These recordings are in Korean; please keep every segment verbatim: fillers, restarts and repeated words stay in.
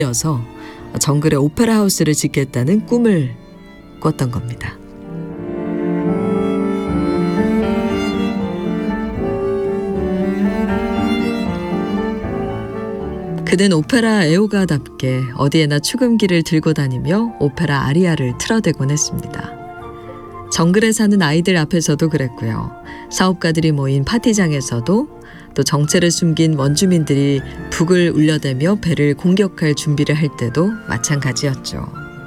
이어서 정글에 오페라 하우스를 짓겠다는 꿈을 꿨던 겁니다. 그는 오페라 애호가답게 어디에나 축음기를 들고 다니며 오페라 아리아를 틀어대곤 했습니다. 정글에 사는 아이들 앞에서도 그랬고요. 사업가들이 모인 파티장에서도, 또 정체를 숨긴 원주민들이 북을 울려대며 배를 공격할 준비를 할 때도 마찬가지였죠.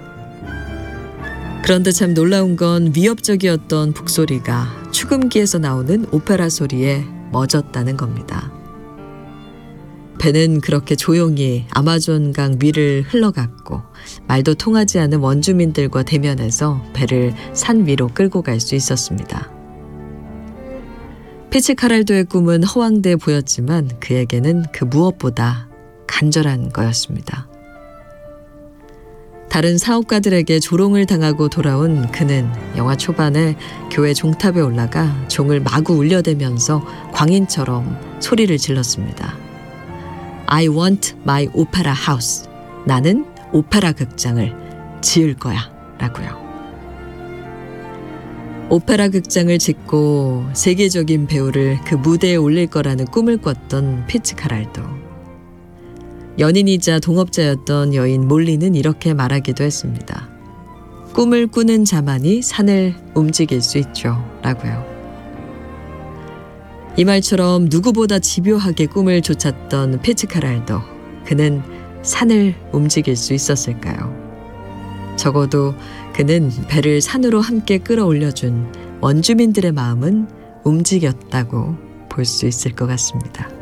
그런데 참 놀라운 건 위협적이었던 북소리가 축음기에서 나오는 오페라 소리에 멎었다는 겁니다. 배는 그렇게 조용히 아마존강 위를 흘러갔고 말도 통하지 않은 원주민들과 대면해서 배를 산 위로 끌고 갈 수 있었습니다. 피츠카랄도의 꿈은 허황돼 보였지만 그에게는 그 무엇보다 간절한 거였습니다. 다른 사업가들에게 조롱을 당하고 돌아온 그는 영화 초반에 교회 종탑에 올라가 종을 마구 울려대면서 광인처럼 소리를 질렀습니다. I want my opera house. 나는 오페라 극장을 지을 거야 라고요. 오페라 극장을 짓고 세계적인 배우를 그 무대에 올릴 거라는 꿈을 꿨던 피츠카랄도. 연인이자 동업자였던 여인 몰리는 이렇게 말하기도 했습니다. 꿈을 꾸는 자만이 산을 움직일 수 있죠 라고요. 이 말처럼 누구보다 집요하게 꿈을 쫓았던 피츠카랄도. 그는 산을 움직일 수 있었을까요? 적어도 그는 배를 산으로 함께 끌어올려준 원주민들의 마음은 움직였다고 볼 수 있을 것 같습니다.